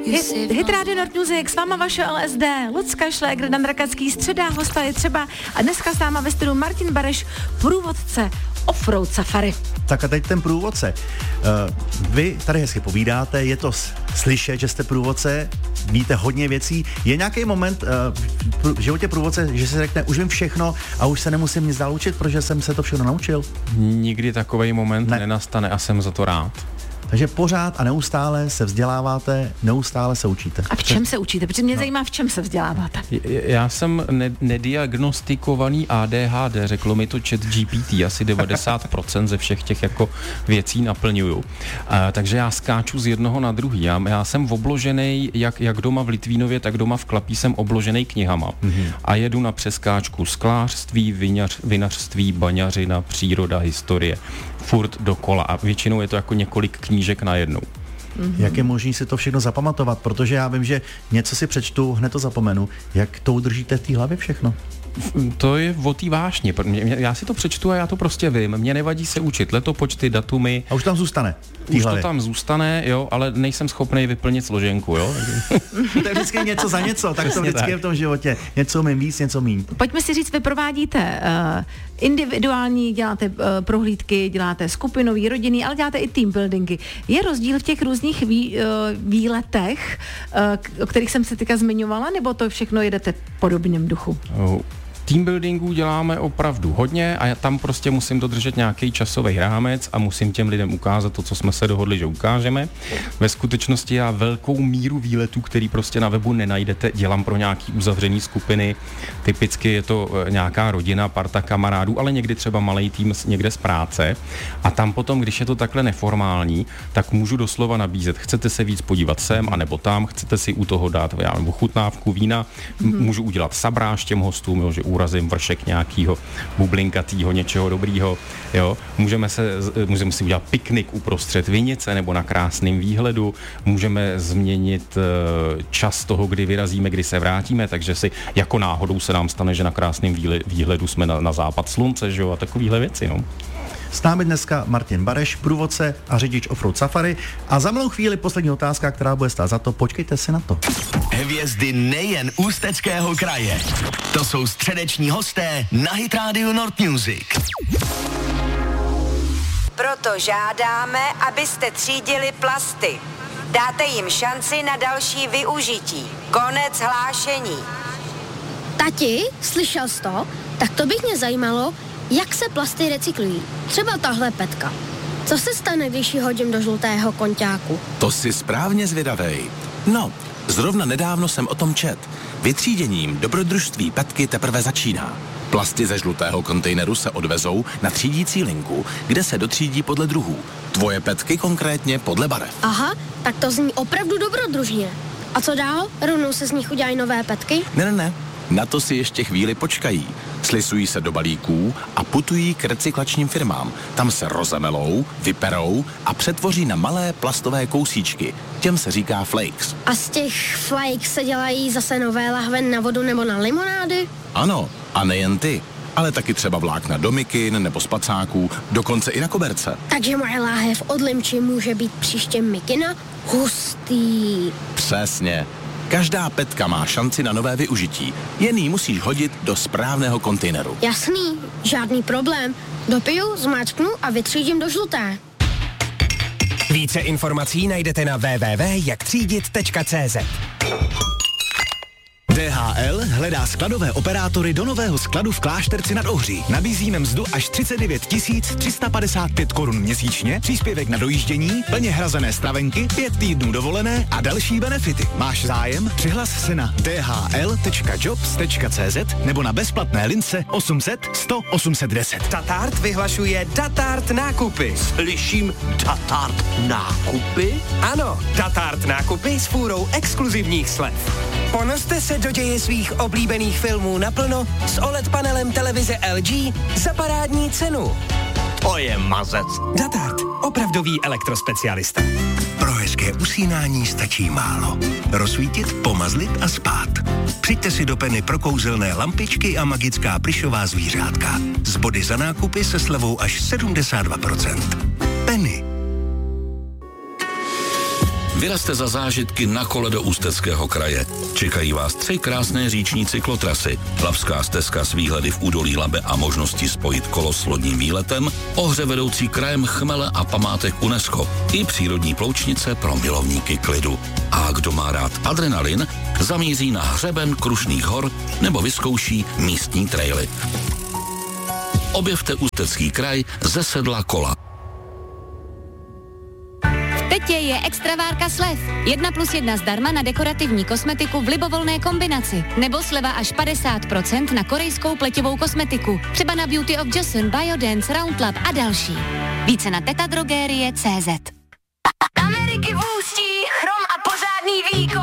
Hit Radio Nord Music, s váma vaše LSD, Lucka Šlégr, Dan Rakacký, středa, hosta je třeba a dneska s náma ve studiu Martin Bareš, průvodce Offroad Safari. Tak a teď ten průvodce. Vy tady hezky povídáte, je to slyšet, že jste průvodce, víte hodně věcí. Je nějaký moment v životě průvodce, že se řekne, už vím všechno a už se nemusím nic dál učit, protože jsem se to všechno naučil? Nikdy takovej moment nenastane a jsem za to rád. Takže pořád a neustále se vzděláváte, neustále se učíte. A v čem se učíte? Protože mě zajímá, v čem se vzděláváte. Já jsem nediagnostikovaný ADHD, řeklo mi to ChatGPT, asi 90% ze všech těch jako věcí naplňuju. Takže já skáču z jednoho na druhý. Já jsem obložený, jak doma v Litvínově, tak doma v Klapí jsem obložený knihama. Mm-hmm. A jedu na přeskáčku sklářství, vinařství, baňařina, příroda, historie. Furt dokola a většinou je to jako několik knížek najednou. Mm-hmm. Jak je možné si to všechno zapamatovat? Protože já vím, že něco si přečtu, hned to zapomenu. Jak to udržíte v té hlavě všechno? To je o té vášni. Já si to přečtu a já to prostě vím. Mně nevadí se učit letopočty, datumy. A už tam zůstane? Už to tam zůstane, jo, ale nejsem schopný vyplnit složenku, jo. To je vždycky něco za něco, tak to vždycky je v tom životě. Něco mým víc, něco míň. Pojďme si říct, vy provádíte individuální, děláte prohlídky, děláte skupinový, rodinný, ale děláte i team buildingy. Je rozdíl v těch různých výletech, o kterých jsem se teďka zmiňovala, nebo to všechno jedete v podobném duchu? Teambuildingu děláme opravdu hodně a já tam prostě musím dodržet nějaký časový rámec a musím těm lidem ukázat to, co jsme se dohodli, že ukážeme. Ve skutečnosti já velkou míru výletů, který prostě na webu nenajdete, dělám pro nějaký uzavřený skupiny. Typicky je to nějaká rodina, parta kamarádů, ale někdy třeba malý tým někde z práce. A tam potom, když je to takhle neformální, tak můžu doslova nabízet. Chcete se víc podívat sem, anebo tam, chcete si u toho dát nebo chutnávku vína, můžu udělat sabráž těm hostům, že urazím vršek nějakého bublinkatýho, něčeho dobrýho, jo. Můžeme si udělat piknik uprostřed vinice nebo na krásném výhledu, můžeme změnit čas toho, kdy vyrazíme, kdy se vrátíme, takže si jako náhodou se nám stane, že na krásném výhledu jsme na západ slunce, že jo, a takovýhle věci, no. S námi dneska Martin Bareš, průvodce a řidič Offroad Safari. A za malou chvíli poslední otázka, která bude stát za to. Počkejte si na to. Hvězdy nejen Ústeckého kraje. To jsou středeční hosté na Hit Radio Nord Music. Proto žádáme, abyste třídili plasty. Dáte jim šanci na další využití. Konec hlášení. Tati, slyšel jsi to? Tak to bych mě zajímalo, jak se plasty recyklují? Třeba tahle petka. Co se stane, když ji hodím do žlutého konťáku? To jsi správně zvědavej. No, zrovna nedávno jsem o tom čet. Vytříděním dobrodružství petky teprve začíná. Plasty ze žlutého kontejneru se odvezou na třídící linku, kde se dotřídí podle druhů. Tvoje petky konkrétně podle barev. Aha, tak to zní opravdu dobrodružně. A co dál? Rovnou se z nich udělají nové petky? Ne. Na to si ještě chvíli počkají. Slisují se do balíků a putují k recyklačním firmám. Tam se rozemelou, vyperou a přetvoří na malé plastové kousíčky. Těm se říká flakes. A z těch flakes se dělají zase nové lahve na vodu nebo na limonády? Ano, a nejen ty, ale taky třeba vlákna do mikin nebo spacáků, dokonce i na koberce. Takže moje láhev od limči může být příště mikina? Hustý. Přesně. Každá petka má šanci na nové využití. Jen ji musíš hodit do správného kontejneru. Jasný, žádný problém. Dopiju, zmáčknu a vytřídím do žluté. Více informací najdete na www.jaktřídit.cz. DHL hledá skladové operátory do nového skladu v Klášterci nad Ohří. Nabízíme mzdu až 39 355 korun měsíčně, příspěvek na dojíždění, plně hrazené stravenky, 5 týdnů dovolené a další benefity. Máš zájem? Přihlas se na dhl.jobs.cz nebo na bezplatné lince 800 100 810. Datart vyhlašuje Datart nákupy. Slyším Datart nákupy? Ano, Datart nákupy s fůrou exkluzivních slev. Ponořte se do děje svých oblíbených filmů naplno s OLED panelem televize LG za parádní cenu. To je mazec. Datart, opravdový elektrospecialista. Pro hezké usínání stačí málo. Rozsvítit, pomazlit a spát. Přijďte si do Penny pro kouzelné lampičky a magická plyšová zvířátka. Z body za nákupy se slevou až 72%. Penny. Vyrazte za zážitky na kole do Ústeckého kraje. Čekají vás 3 krásné říční cyklotrasy, Labská stezka s výhledy v údolí Labe a možnosti spojit kolo s lodním výletem, ohře vedoucí krajem chmele a památek UNESCO i přírodní ploučnice pro milovníky klidu. A kdo má rád adrenalin, zamíří na hřeben Krušných hor nebo vyzkouší místní traily. Objevte Ústecký kraj ze sedla kola. Teď je extravárka slev. 1+1 zdarma na dekorativní kosmetiku v libovolné kombinaci. Nebo sleva až 50% na korejskou pleťovou kosmetiku. Třeba na Beauty of Joseon, Biodance, Roundlab a další. Více na tetadrogerie.cz. Ameriky v Ústí, chrom a pořádný výkon.